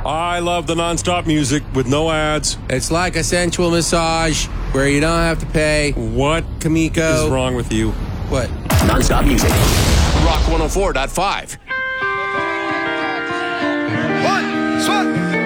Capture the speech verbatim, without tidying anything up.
I love the nonstop music with no ads. It's like a sensual massage where you don't have to pay. What Kamiko is wrong with you? What? Nonstop music. Rock one oh four point five. One, swat.